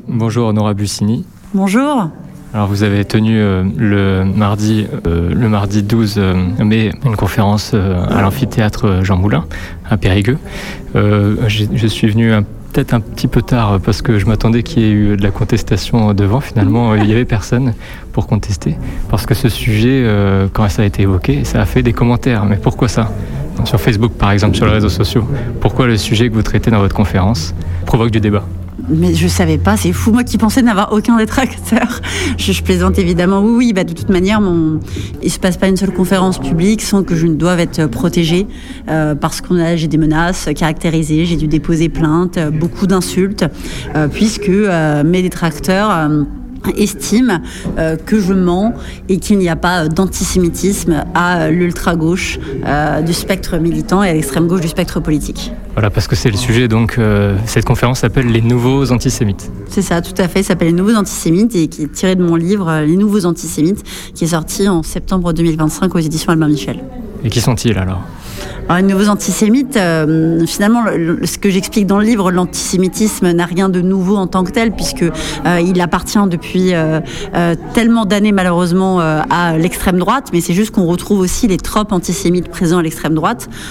Bonjour Nora Bussini. Bonjour. Alors vous avez tenu le mardi 12 mai une conférence à l'amphithéâtre Jean Moulin à Périgueux. Je suis venu peut-être un petit peu tard parce que je m'attendais qu'il y ait eu de la contestation devant. Finalement, il n'y avait personne pour contester parce que ce sujet, quand ça a été évoqué, ça a fait des commentaires. Mais pourquoi ça ? Sur Facebook par exemple, sur les réseaux sociaux. Pourquoi le sujet que vous traitez dans votre conférence provoque du débat ? Mais je savais pas, c'est fou, moi qui pensais n'avoir aucun détracteur. Je plaisante évidemment, oui, de toute manière, il se passe pas une seule conférence publique sans que je ne doive être protégée, parce que j'ai des menaces caractérisées, j'ai dû déposer plainte, beaucoup d'insultes, puisque mes détracteurs estime que je mens et qu'il n'y a pas d'antisémitisme à l'ultra-gauche du spectre militant et à l'extrême-gauche du spectre politique. Voilà, parce que c'est le sujet, donc cette conférence s'appelle « Les nouveaux antisémites ». C'est ça, tout à fait, ça s'appelle « Les nouveaux antisémites » et qui est tiré de mon livre « Les nouveaux antisémites » qui est sorti en septembre 2025 aux éditions Albin Michel. Et qui sont-ils alors ? Alors, les nouveaux antisémites, finalement, ce que j'explique dans le livre, l'antisémitisme n'a rien de nouveau en tant que tel, puisque il appartient depuis tellement d'années, malheureusement, à l'extrême droite, mais c'est juste qu'on retrouve aussi les tropes antisémites présents à l'extrême droite.